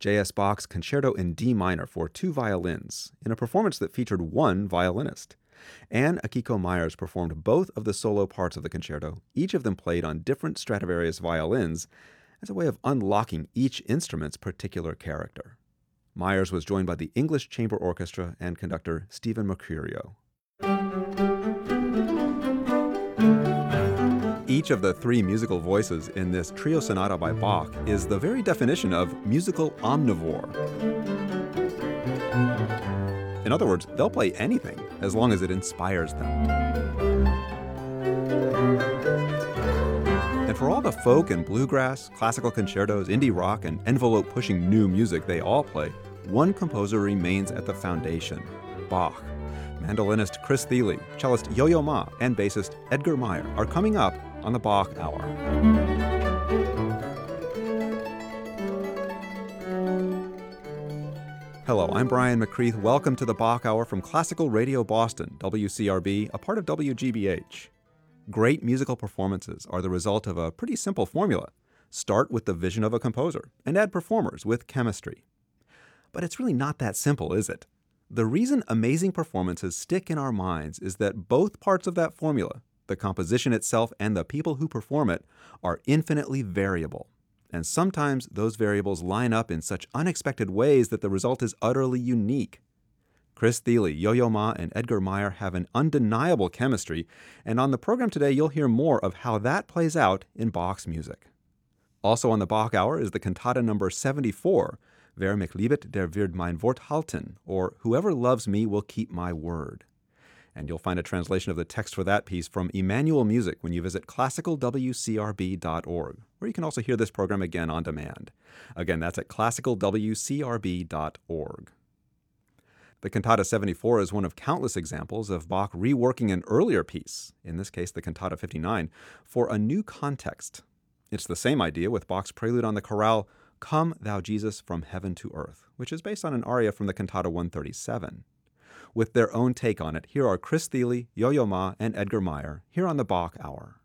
J.S. Bach's Concerto in D minor for two violins, in a performance that featured one violinist. And Akiko Myers performed both of the solo parts of the concerto, each of them played on different Stradivarius violins, as a way of unlocking each instrument's particular character. Myers was joined by the English Chamber Orchestra and conductor Stephen Mercurio. Each of the three musical voices in this trio sonata by Bach is the very definition of musical omnivore. In other words, they'll play anything as long as it inspires them. And for all the folk and bluegrass, classical concertos, indie rock, and envelope-pushing new music they all play, one composer remains at the foundation: Bach. Mandolinist Chris Thile, cellist Yo-Yo Ma, and bassist Edgar Meyer are coming up on the Bach Hour. Hello, I'm Brian McCreath. Welcome to the Bach Hour from Classical Radio Boston, WCRB, a part of WGBH. Great musical performances are the result of a pretty simple formula. Start with the vision of a composer and add performers with chemistry. But it's really not that simple, is it? The reason amazing performances stick in our minds is that both parts of that formula, the composition itself and the people who perform it, are infinitely variable. And sometimes those variables line up in such unexpected ways that the result is utterly unique. Chris Thile, Yo-Yo Ma, and Edgar Meyer have an undeniable chemistry, and on the program today you'll hear more of how that plays out in Bach's music. Also on the Bach Hour is the cantata number 74, Wer mich liebet, der wird mein Wort halten, or Whoever loves me will keep my word. And you'll find a translation of the text for that piece from Emmanuel Music when you visit classicalwcrb.org, where you can also hear this program again on demand. Again, that's at classicalwcrb.org. The Cantata 74 is one of countless examples of Bach reworking an earlier piece, in this case the Cantata 59, for a new context. It's the same idea with Bach's prelude on the chorale, Come, Thou Jesus, from Heaven to Earth, which is based on an aria from the Cantata 137. With their own take on it, here are Chris Thile, Yo-Yo Ma, and Edgar Meyer, here on the Bach Hour.